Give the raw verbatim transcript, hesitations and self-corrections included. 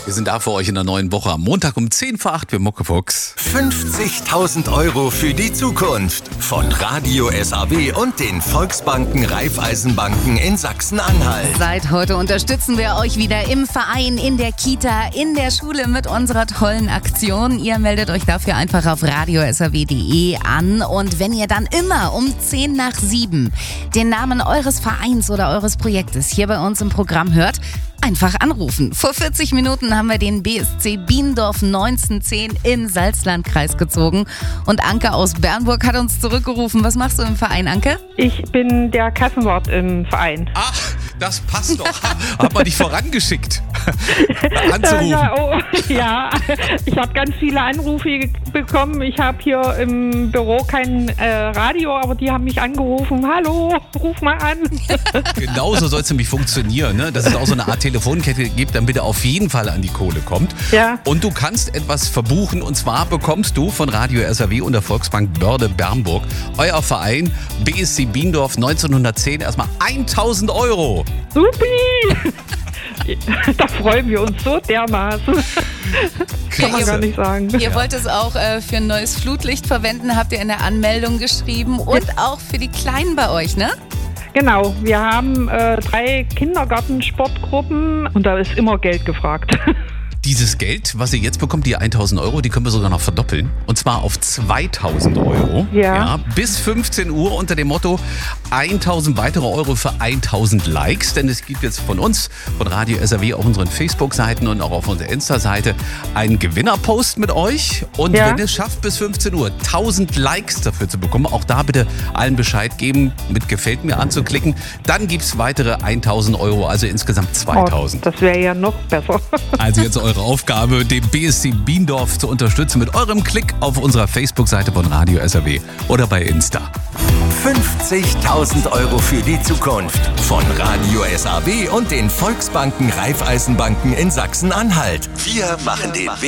Wir sind da für euch in der neuen Woche am Montag um zehn vor acht für Muckefuchs. fünfzigtausend Euro für die Zukunft von Radio S A W und den Volksbanken Raiffeisenbanken in Sachsen-Anhalt. Seit heute unterstützen wir euch wieder im Verein, in der Kita, in der Schule mit unserer tollen Aktion. Ihr meldet euch dafür einfach auf radio s a w punkt d e an. Und wenn ihr dann immer um zehn nach sieben den Namen eures Vereins oder eures Projektes hier bei uns im Programm hört, einfach anrufen. Vor vierzig Minuten haben wir den B S C Biendorf neunzehnhundertzehn in Salzlandkreis gezogen. Und Anke aus Bernburg hat uns zurückgerufen. Was machst du im Verein, Anke? Ich bin der Kassenwart im Verein. Ach, das passt doch. Hat man dich vorangeschickt, anzurufen. Ja, oh, ja, ich habe ganz viele Anrufe bekommen. Ich habe hier im Büro kein äh, Radio, aber die haben mich angerufen. Hallo, ruf mal an. Genauso soll es nämlich funktionieren, ne? Dass es auch so eine Art Telefonkette gibt, damit er auf jeden Fall an die Kohle kommt. Ja. Und du kannst etwas verbuchen, und zwar bekommst du von Radio S A W und der Volksbank Börde Bernburg, euer Verein B S C Biendorf neunzehnhundertzehn, erstmal tausend Euro. Supi! Da freuen wir uns so dermaßen. Kann man gar nicht sagen. Ihr wollt es auch äh, für ein neues Flutlicht verwenden, habt ihr in der Anmeldung geschrieben. Und auch für die Kleinen bei euch, ne? Genau, wir haben äh, drei Kindergartensportgruppen und da ist immer Geld gefragt. Dieses Geld, was ihr jetzt bekommt, die tausend Euro, die können wir sogar noch verdoppeln. Und zwar auf zweitausend Euro. Ja. Ja, bis fünfzehn Uhr unter dem Motto tausend weitere Euro für tausend Likes. Denn es gibt jetzt von uns, von Radio S A W, auf unseren Facebook-Seiten und auch auf unserer Insta-Seite einen Gewinnerpost mit euch. Und Ja. wenn ihr es schafft, bis fünfzehn Uhr tausend Likes dafür zu bekommen, auch da bitte allen Bescheid geben, mit Gefällt mir anzuklicken, dann gibt es weitere tausend Euro, also insgesamt zweitausend. Oh, das wäre ja noch besser. Also jetzt eure Aufgabe, den B S C Biendorf zu unterstützen mit eurem Klick auf unserer Facebook-Seite von Radio S A W oder bei Insta. fünfzigtausend Euro für die Zukunft von Radio S A W und den Volksbanken Raiffeisenbanken in Sachsen-Anhalt. Wir machen den